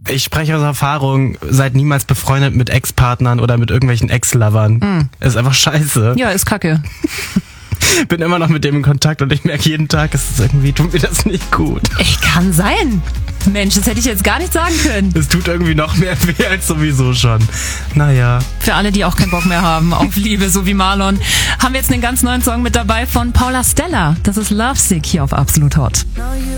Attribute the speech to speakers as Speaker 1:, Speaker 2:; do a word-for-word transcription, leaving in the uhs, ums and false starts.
Speaker 1: Ich spreche aus Erfahrung, seid niemals befreundet mit Ex-Partnern oder mit irgendwelchen Ex-Lovern.
Speaker 2: Mm.
Speaker 1: Ist einfach scheiße.
Speaker 2: Ja, ist kacke.
Speaker 1: Bin immer noch mit dem in Kontakt und ich merke jeden Tag, es ist irgendwie, tut mir das nicht gut.
Speaker 2: Ich kann sein. Mensch, das hätte ich jetzt gar nicht sagen können.
Speaker 1: Es tut irgendwie noch mehr weh als sowieso schon. Naja.
Speaker 2: Für alle, die auch keinen Bock mehr haben auf Liebe, so wie Marlon, haben wir jetzt einen ganz neuen Song mit dabei von Paula Stella. Das ist Lovesick hier auf Absolut Hot.